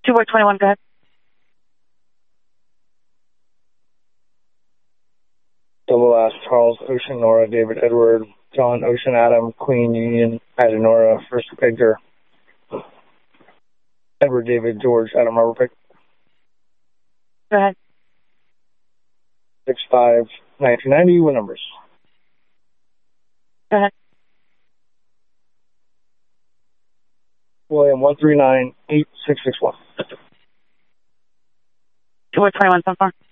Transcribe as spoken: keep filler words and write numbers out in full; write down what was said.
two four twenty-one, go ahead. Double Ash, Charles, Ocean, Nora, David, Edward, John, Ocean, Adam, Queen, Union, Adam, Nora, First Victor, Edward, David, George, Adam, Robert, Pick. Go ahead. six five nineteen ninety, what numbers? Go ahead. William, one three nine eight six six one. two four twenty-one, so far.